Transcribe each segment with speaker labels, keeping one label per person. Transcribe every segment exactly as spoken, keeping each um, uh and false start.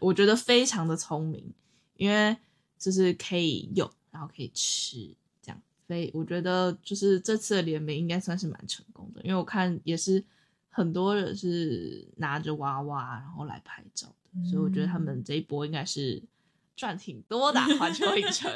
Speaker 1: 我觉得非常的聪明，因为就是可以用，然后可以吃，这样。所以我觉得就是这次的联名应该算是蛮成功的，因为我看也是很多人是拿着娃娃然后来拍照的，嗯、所以我觉得他们这一波应该是赚挺多的、啊，环球影城。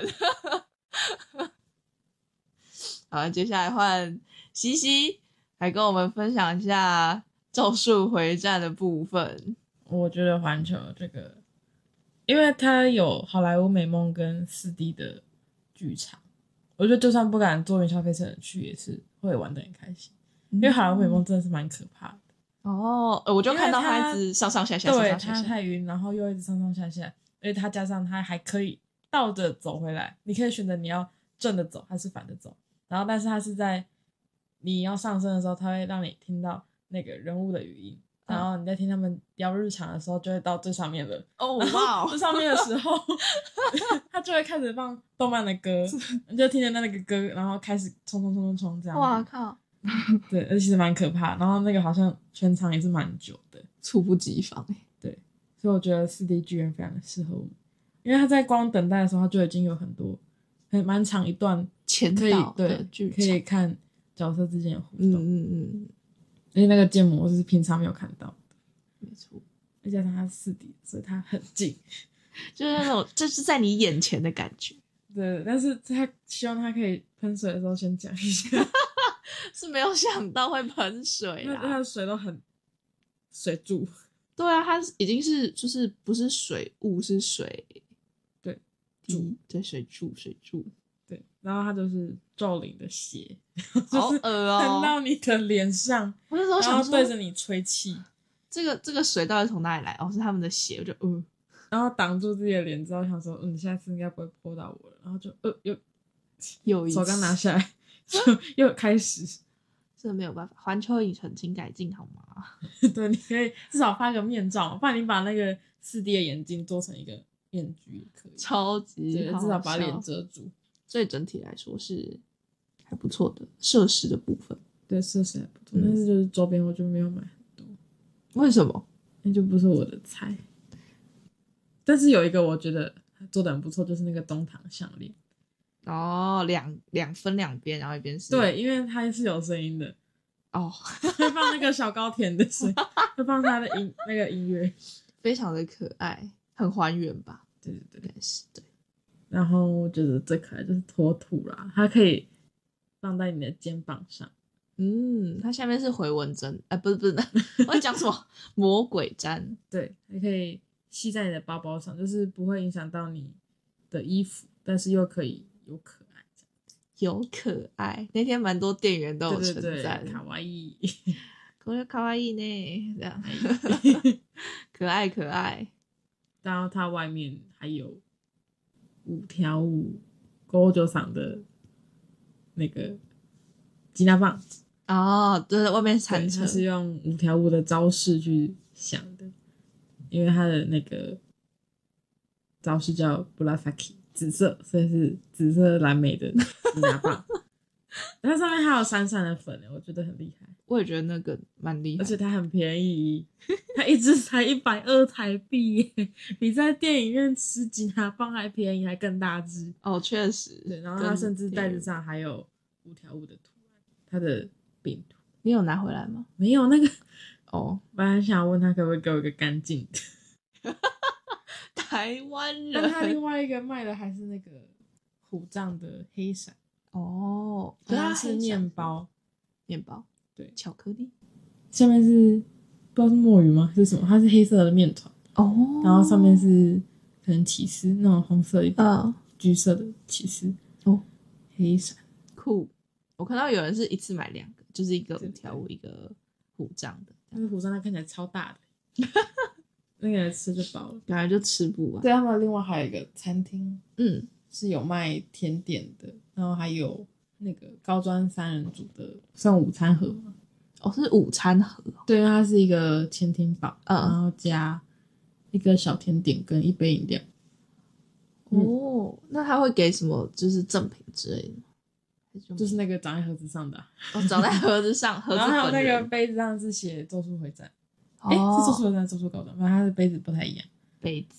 Speaker 1: 好，接下来换西西来跟我们分享一下咒术回战的部分。
Speaker 2: 我觉得环球这个，因为它有好莱坞美梦跟 四 D 的剧场，我觉得就算不敢坐云霄飞车的人去也是会玩得很开心、嗯、因为好莱坞美梦真的是蛮可怕的
Speaker 1: 哦，我就看到他一直上上下下，
Speaker 2: 对，
Speaker 1: 上上下下，
Speaker 2: 他太晕，然后又一直上上下下，而且他加上他还可以倒着走回来，你可以选择你要正的走还是反的走，然后但是他是在你要上升的时候，他会让你听到那个人物的语音，然后你在听他们聊日常的时候就会到最上面了。
Speaker 1: 哦哇，
Speaker 2: 最上面的时候他就会开始放动漫的歌，你就听见那个歌，然后开始冲冲冲冲冲这样。
Speaker 1: 哇靠！
Speaker 2: 对，而且其实蛮可怕，然后那个好像全场也是蛮久的，
Speaker 1: 猝不及防。
Speaker 2: 对，所以我觉得 四 D 剧院非常的适合我们，因为他在光等待的时候，他就已经有很多很蛮长一段
Speaker 1: 前
Speaker 2: 可以
Speaker 1: 对剧
Speaker 2: 可以看角色之间的互动。
Speaker 1: 嗯嗯嗯，
Speaker 2: 而且那个建模是平常没有看到的，
Speaker 1: 没错。
Speaker 2: 再加上它是 四 D， 所以它很近，
Speaker 1: 就是那种就是在你眼前的感觉。
Speaker 2: 对，但是他希望他可以喷水的时候先讲一下。
Speaker 1: 是没有想到会喷水啦，
Speaker 2: 它的水都很水柱。
Speaker 1: 对啊，它已经是就是不是水雾，是水
Speaker 2: 对
Speaker 1: 柱，对水柱水柱。
Speaker 2: 对，然后它就是咒灵的血，
Speaker 1: 好恶哦，
Speaker 2: 喷到你的脸上。
Speaker 1: 我那时候想说
Speaker 2: 然后对着你吹气，
Speaker 1: 这个这个水到底从哪里来？哦，是他们的血，我就呃，
Speaker 2: 然后挡住自己的脸之后，想说嗯，下次应该不会泼到我了，然后就呃又
Speaker 1: 又
Speaker 2: 手刚拿下来，就又开始。
Speaker 1: 真的没有办法，环球影城请改进好吗？
Speaker 2: 对，你可以至少发个面罩，不然你把那个 四 D 的眼镜做成一个面具也可以，
Speaker 1: 超级好笑，
Speaker 2: 至少把脸遮住。
Speaker 1: 所以整体来说是还不错的设施的部分，
Speaker 2: 对，设施还不错、嗯，但是就是周边我就没有买很多。
Speaker 1: 为什么？
Speaker 2: 那就不是我的菜。但是有一个我觉得做的很不错，就是那个东堂项链。
Speaker 1: 哦，两两分两边，然后一边是
Speaker 2: 对，因为它是有声音的
Speaker 1: 哦，
Speaker 2: 会放那个小高田的声音，会放他的音那个音乐，
Speaker 1: 非常的可爱，很还原吧？
Speaker 2: 对对对，
Speaker 1: 应该是对。
Speaker 2: 然后我觉得最可爱就是脱土啦，它可以放在你的肩膀上。
Speaker 1: 嗯，它下面是回纹针，哎、呃，不是不是，我在讲什么？魔鬼毡。
Speaker 2: 对，还可以系在你的包包上，就是不会影响到你的衣服，但是又可以有可爱这样子。
Speaker 1: 有可爱，那天蛮多店员都有称赞，
Speaker 2: 对对对，卡哇伊，
Speaker 1: 可是卡哇伊呢，这样可爱可爱。
Speaker 2: 然后它外面还有五条悟勾九赏的那个吉拿棒
Speaker 1: 哦，对，外面残车，
Speaker 2: 它是用五条悟的招式去想的，因为它的那个招式叫布拉萨基，紫色，所以是紫色蓝莓的吉拿棒。它上面还有闪闪的粉，我觉得很厉害。
Speaker 1: 我也觉得那个蛮厉害，
Speaker 2: 而且它很便宜，它一支才一百二台币耶，比在电影院吃吉拿棒还便宜，还更大支。
Speaker 1: 哦，确实。
Speaker 2: 对，然后它甚至袋子上还有五条悟的图案，它的饼图。
Speaker 1: 你有拿回来吗？
Speaker 2: 没有那个。
Speaker 1: 哦，
Speaker 2: 本来想问他可不可以给我一个干净的。
Speaker 1: 台湾人。
Speaker 2: 但他另外一个卖的还是那个虎杖的黑闪。
Speaker 1: 哦，
Speaker 2: 它是面包，
Speaker 1: 面包，
Speaker 2: 对，
Speaker 1: 巧克力，
Speaker 2: 下面是不知道是墨鱼吗？是什么？它是黑色的面团
Speaker 1: 哦，
Speaker 2: 然后上面是可能起司那种红色一点、
Speaker 1: 嗯、
Speaker 2: 橘色的起司
Speaker 1: 哦，
Speaker 2: 黑闪
Speaker 1: 酷。我看到有人是一次买两个，就是一个五条悟，一个虎杖的，
Speaker 2: 但是虎杖它看起来超大的，那个吃就饱了，
Speaker 1: 感觉就吃不完。
Speaker 2: 对，他们另外还有一个餐厅，
Speaker 1: 嗯，
Speaker 2: 是有卖甜点的，然后还有那个高专三人组的算午餐盒吗？
Speaker 1: 哦，是午餐盒、哦。
Speaker 2: 对，因为它是一个千天堡、
Speaker 1: 嗯，
Speaker 2: 然后加一个小甜点跟一杯饮料。
Speaker 1: 哦、嗯，那他会给什么？就是赠品之类的吗？
Speaker 2: 就是那个长在盒子上的、啊，
Speaker 1: 哦，长在盒子上，盒子
Speaker 2: 然后还有
Speaker 1: 本人
Speaker 2: 那个杯子上是写咒术回战，哎、
Speaker 1: 哦，
Speaker 2: 是咒术回战，咒术高专，反正它的杯子不太一样。
Speaker 1: 杯子